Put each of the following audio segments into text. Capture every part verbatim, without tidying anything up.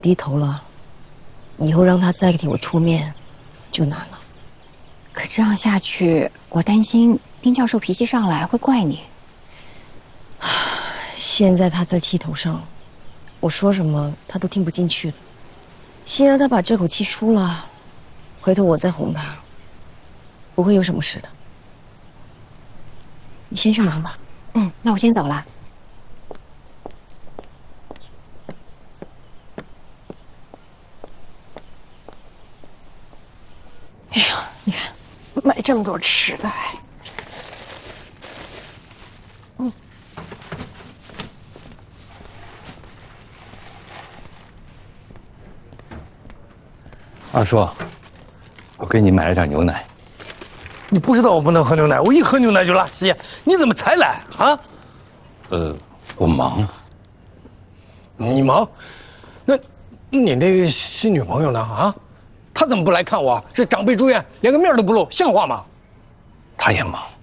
低头了，以后让他再替我出面，就难了。 可这样下去，我担心丁教授脾气上来会怪你。 现在他在气头上，我说什么他都听不进去了。先让他把这口气出了，回头我再哄他，不会有什么事的。你先去忙吧。 嗯，那我先走了。 哎呀，你看，买这么多吃的，哎，嗯， 二叔，我给你买了点牛奶。 你不知道我不能喝牛奶，我一喝牛奶就拉稀，你怎么才来啊？ 呃，我忙。 你忙？那，你那新女朋友呢？啊？她怎么不来看我？这长辈住院，连个面都不露，像话吗？ 她也忙。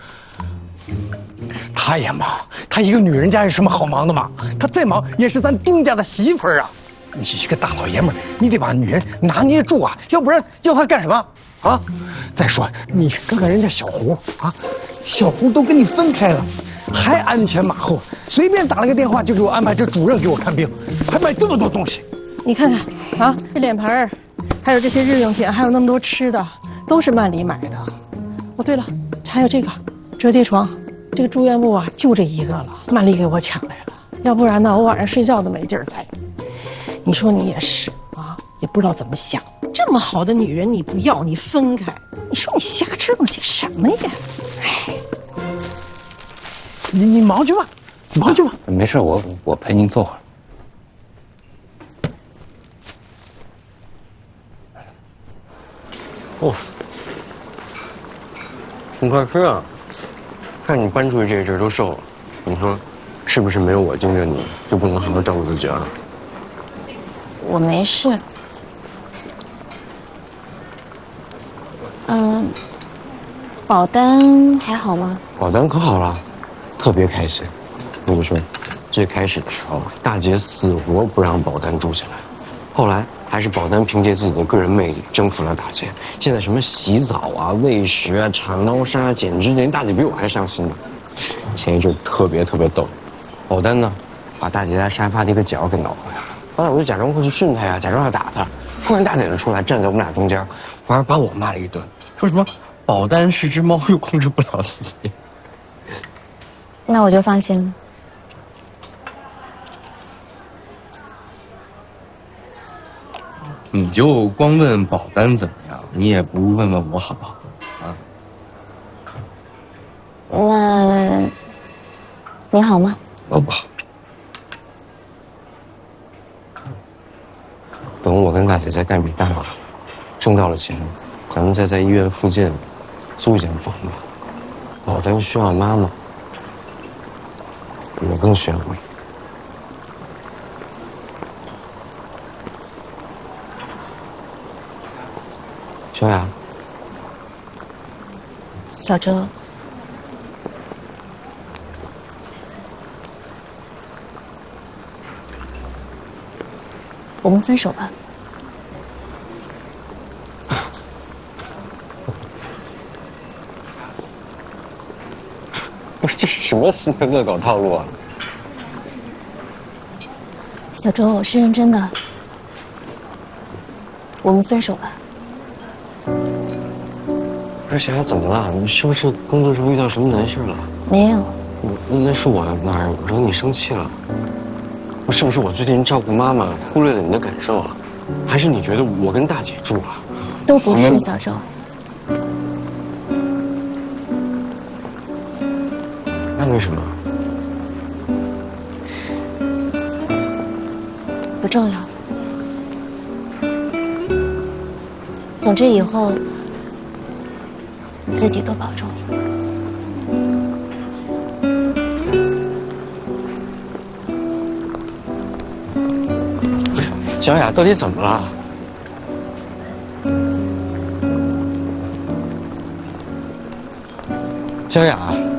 她也忙，她一个女人家有什么好忙的吗？她再忙也是咱丁家的媳妇儿啊！你一个大老爷们儿，你得把女人拿捏住啊，要不然要她干什么？啊！再说你看看人家小胡啊，小胡都跟你分开了，还鞍前马后，随便打了个电话就给我安排这主任给我看病，还买这么多东西。 你看看啊，这脸盆儿，还有这些日用品，还有那么多吃的，都是曼里买的。哦，对了，还有这个折叠床，这个住院部啊就这一个了，曼丽给我抢来了，要不然呢我晚上睡觉都没地儿待。你说你也是啊，也不知道怎么想，这么好的女人你不要，你分开，你说你瞎折腾些什么呀？哎， 你你忙去吧，忙去吧。 啊、没事，我我陪您坐会儿。 哦，你快吃啊！看你搬出去这一阵都瘦了，你说是不是没有我盯着你就不能好好照顾自己了？ 我没事。嗯，保单还好吗？ 保单可好了，特别开心。我跟你说，最开始的时候，大姐死活不让保单住下来，后来还是保单凭借自己的个人魅力征服了大姐。现在什么洗澡啊、喂食啊、铲猫砂，简直连大姐比我还上心呢。前一阵特别特别逗，保单呢把大姐家沙发的一个角给挠回来了。后来我就假装过去训她呀，假装要打她，突然大姐就出来站在我们俩中间，反而把我骂了一顿，说什么保单是只猫又控制不了自己。 那我就放心了。 你就光问保单怎么样，你也不问问我好不好啊？ 那你好吗？ 我不好。等我跟大姐再干笔大了，挣到了钱，咱们再在医院附近租一间房子。保单需要妈妈，我更需要你。小雅， 小周， 我们分手吧。 不是，这是什么新的恶搞套路啊？ 小周，我是认真的，我们分手吧。 不是小雅，怎么了？你是不是工作上遇到什么难事了？ 没有。 那那是我哪儿惹你生气了？是不是我最近照顾妈妈忽略了你的感受啊？还是你觉得我跟大姐住了？ 都不是，小周。 那为什么？ 不重要。总之以后自己多保重。 小雅，到底怎么了？小雅。